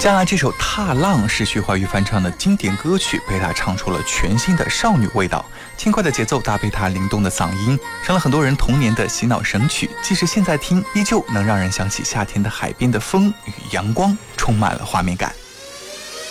将来这首《踏浪》是徐怀钰翻唱的经典歌曲，被他唱出了全新的少女味道。轻快的节奏搭配他灵动的嗓音，成了很多人童年的洗脑神曲。即使现在听，依旧能让人想起夏天的海边的风与阳光，充满了画面感。